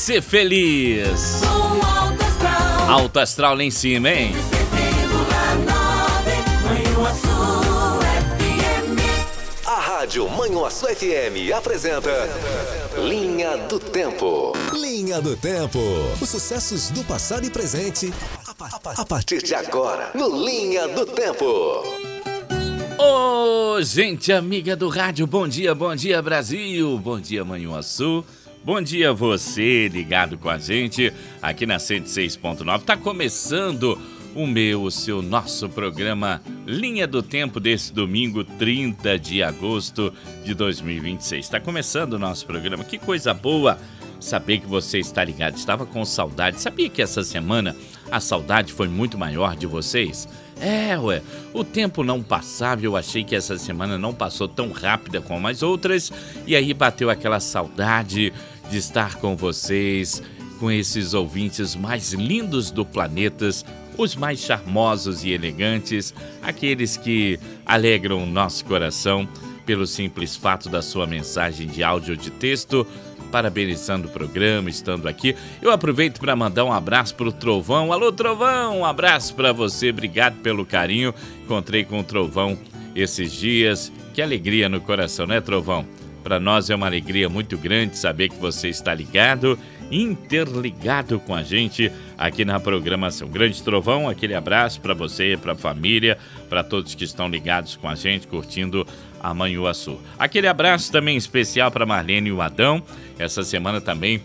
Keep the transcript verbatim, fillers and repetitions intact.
Ser feliz. Alto astral. Alto astral lá em cima, hein? A Rádio Manhuaçu F M apresenta Linha do Tempo. Linha do Tempo. Os sucessos do passado e presente a partir de agora no Linha do Tempo. Ô, oh, gente amiga do rádio, bom dia, bom dia Brasil, bom dia Manhuaçu. Bom dia você ligado com a gente aqui na cento e seis ponto nove. Tá começando o meu, o seu, nosso programa Linha do Tempo desse domingo, trinta de agosto de dois mil e vinte e seis. Tá começando o nosso programa. Que coisa boa saber que você está ligado. Estava com saudade. Sabia que essa semana a saudade foi muito maior de vocês? É, ué, o tempo não passava, eu achei que essa semana não passou tão rápida como as outras, e aí bateu aquela saudade de estar com vocês, com esses ouvintes mais lindos do planeta, os mais charmosos e elegantes, aqueles que alegram o nosso coração pelo simples fato da sua mensagem de áudio ou de texto, parabenizando o programa, estando aqui. Eu aproveito para mandar um abraço pro Trovão. Alô, Trovão, um abraço para você, obrigado pelo carinho. Encontrei com o Trovão esses dias. Que alegria no coração, né, Trovão? Para nós é uma alegria muito grande saber que você está ligado, interligado com a gente aqui na programação. Grande Trovão, aquele abraço para você, para a família, para todos que estão ligados com a gente, curtindo a Manhuaçu. Aquele abraço também especial para Marlene e o Adão. Essa semana também